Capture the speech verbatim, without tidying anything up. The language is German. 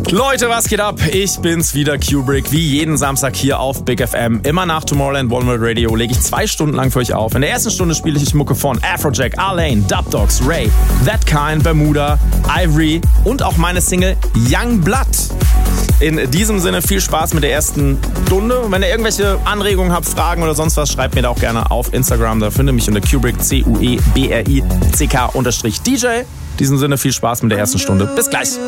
Leute, was geht ab? Ich bin's wieder, Kubrick, wie jeden Samstag hier auf Big F M. Immer nach Tomorrowland One World Radio lege ich zwei Stunden lang für euch auf. In der ersten Stunde spiele ich Mucke von Afrojack, Arlane, Dubdogs, Ray, That Kind, Bermuda, Ivory und auch meine Single Young Blood. In diesem Sinne viel Spaß mit der ersten Stunde. Und wenn ihr irgendwelche Anregungen habt, Fragen oder sonst was, schreibt mir da auch gerne auf Instagram. Da findet ihr mich unter Kubrick, C U E B R I C K unterstrich D J. In diesem Sinne viel Spaß mit der ersten Stunde. Bis gleich.